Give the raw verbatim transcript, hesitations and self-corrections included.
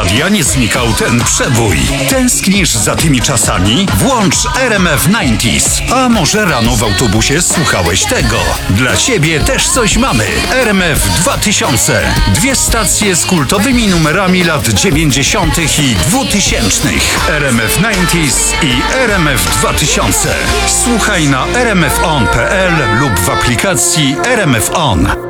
radia nie znikał ten przebój. Tęsknisz za tymi czasami? Włącz R M F dziewięćdziesiąt. A może rano w autobusie słuchałeś tego? Dla ciebie też coś mamy. R M F dwa tysiące. Dwie stacje z kultowymi numerami lat dziewięćdziesiątych i dwutysięcznych. R M F dziewięćdziesiąt i R M F dwa tysiące. Słuchaj na r m f on kropka p l lub w aplikacji R M F On.